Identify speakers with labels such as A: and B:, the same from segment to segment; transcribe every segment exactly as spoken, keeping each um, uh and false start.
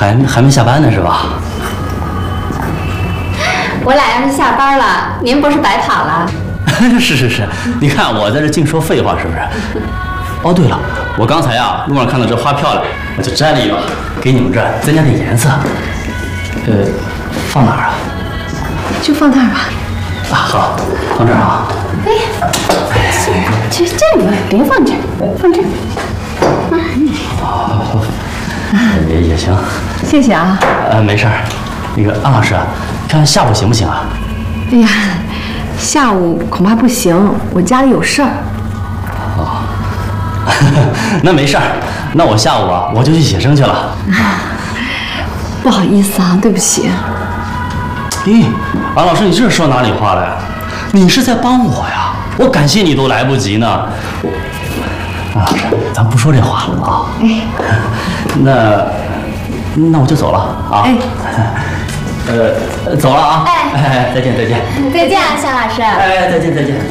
A: 还还没下班呢是吧？
B: 我俩要是下班了，您不是白跑了？
A: 是是是，你看我在这净说废话是不是？哦，对了，我刚才呀路上看到这花漂亮，我就摘了一把，给你们这儿增加点颜色。呃，放哪儿啊？
C: 就放那儿吧。
A: 啊，好，放这儿啊。
B: 哎，这这里别放这儿，放这儿。
A: 哦，也也行。
C: 谢谢啊。
A: 呃，没事儿。那个安老师，看下午行不行啊？
C: 哎呀，下午恐怕不行，我家里有事儿。
A: 哦，那没事儿，那我下午啊我就去写生去了。
C: 不好意思啊，对不起。
A: 咦，安老师，你这是说哪里话了呀？你是在帮我呀，我感谢你都来不及呢。安老师，咱不说这话了啊。
C: 哎，
A: 那那我就走了啊。
C: 哎，
A: 呃，走了啊。
B: 哎，
A: 哎，再见再见。
B: 再见啊，夏老师。
A: 哎，再见再见。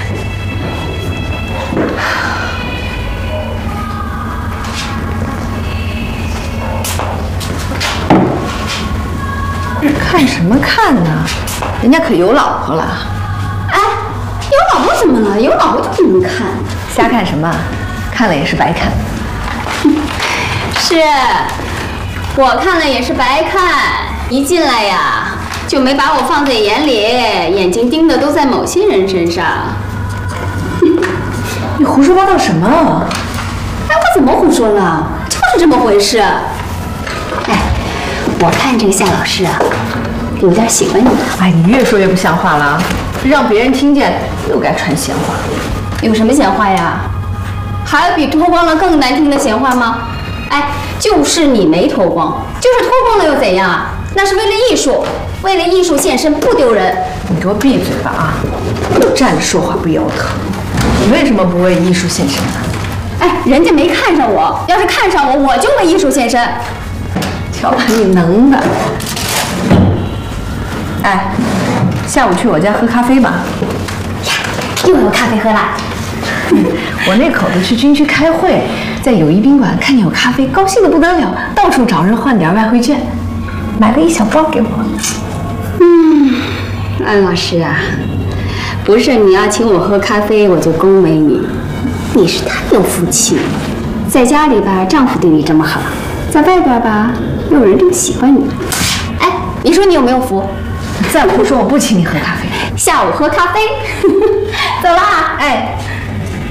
C: 看什么看呢？人家可有老婆了。
B: 哎，有老婆怎么了？有老婆就不能看？
C: 瞎看什么？看了也是白看。
B: 是，我看了也是白看。一进来呀，就没把我放在眼里，眼睛盯的都在某些人身上。
C: 你胡说八道什么？
B: 哎，我怎么胡说了？就是这么回事。哎，我看这个夏老师啊，有点喜欢你。
C: 哎，你越说越不像话了，让别人听见又该传闲话。
B: 有什么闲话呀？还有比脱光了更难听的闲话吗？哎，就是你没脱光，就是脱光了又怎样？那是为了艺术，为了艺术献身不丢人。
C: 你给我闭嘴吧啊！又站着说话不腰疼。你为什么不为艺术献身呢？
B: 哎，人家没看上我，要是看上我，我就为艺术献身。
C: 瞧把你能的！哎，下午去我家喝咖啡吧。
B: 呀，又有咖啡喝啦！
C: 我那口子去军区开会，在友谊宾馆看见有咖啡，高兴的不得了，到处找人换点外汇券，买了一小包给我。
B: 嗯，安老师啊，不是你要请我喝咖啡我就恭维你，你是太有福气，在家里吧丈夫对你这么好，在外边吧又有人这么喜欢你。哎，你说你有没有福？
C: 再胡说，我不请你喝咖啡。
B: 下午喝咖啡，走啦！
C: 哎。